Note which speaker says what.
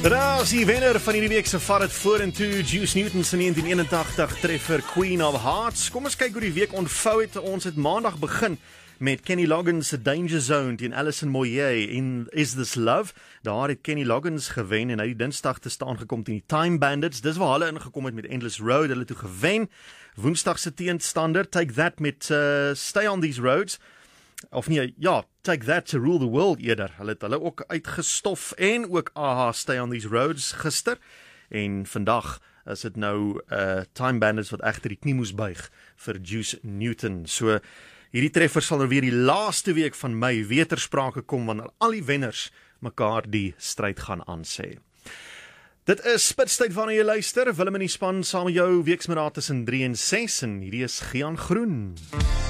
Speaker 1: Raas die wenner van hierdie week se vat dit vorentoe, Juice Newton se 1981 treffer Queen of Hearts. Kom ons kyk hoe die week ontvou het. Ons het maandag begin met Kenny Loggins se Danger Zone teen Alison Moyet in Is This Love. Daar het Kenny Loggins gewen en hy die Dinsdag te staan gekom teen die Time Bandits. Dis waar hulle ingekom het met Endless Road, hulle toe gewen. Woensdag se teenstander Take That met Stay on These Roads. Of nee, ja, Take That to Rule the World eerder. Hulle het hulle ook uitgestof en ook AHA Stay on These Roads gister. En vandag is dit nou Time Bandits wat egter die knie moes buig vir Juice Newton. So hierdie treffer sal nou weer die laaste week van Mei weer ter sprake kom wanneer al die wenners mekaar die stryd gaan aansê. Dit is Spitstyd waarna jy luister. Willem in die span saam met jou weksmiddag tussen 3 en 6 en hierdie is Gian Groen.